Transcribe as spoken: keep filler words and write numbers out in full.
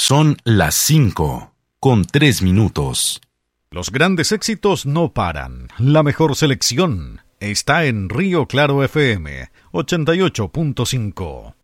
Son las cinco, con tres minutos. Los grandes éxitos no paran. La mejor selección está en Río Claro F M ochenta y ocho punto cinco.